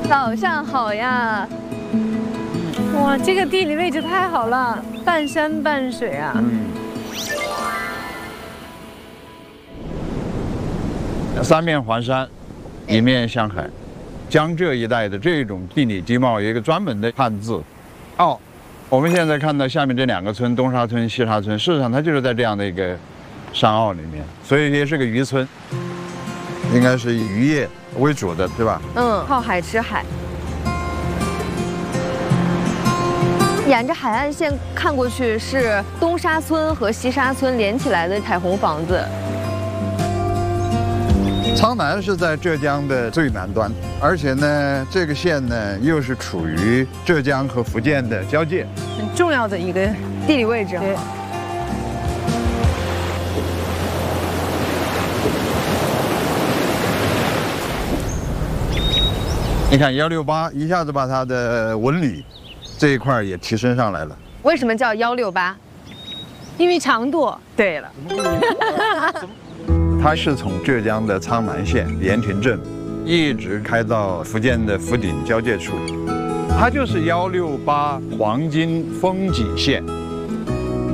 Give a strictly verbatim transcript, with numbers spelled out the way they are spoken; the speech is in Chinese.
早上好呀！ 哇，这个地理位置太好了，半山半水啊。 嗯。三面环山，一面向海，江浙一带的这种地理地貌有一个专门的汉字，澳。我们现在看到下面这两个村，东沙村、西沙村，事实上它就是在这样的一个山坳里面，所以也是个渔村，应该是以渔业为主的，对吧？ 嗯，靠海吃海。沿着海岸线看过去是东沙村和西沙村连起来的彩虹房子。 苍南是在浙江的最南端，而且呢，这个县呢又是处于浙江和福建的交界， 很重要的一个地理位置。 对。 你看幺六八一下子把它的纹理这一块也提升上来了。 为什么叫幺六八？ 因为长度。 对了。 它是从浙江的苍南县盐田镇，一直开到福建的福鼎交界处，它就是幺六八黄金风景线。